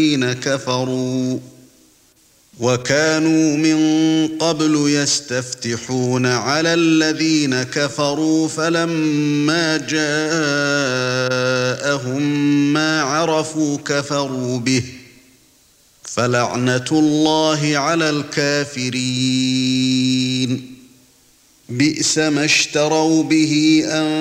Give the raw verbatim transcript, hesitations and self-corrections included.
الذين كفروا وكانوا من قبل يستفتحون على الذين كفروا فلما جاءهم ما عرفوا كفروا به فلعنة الله على الكافرين بئس ما اشتروا به أن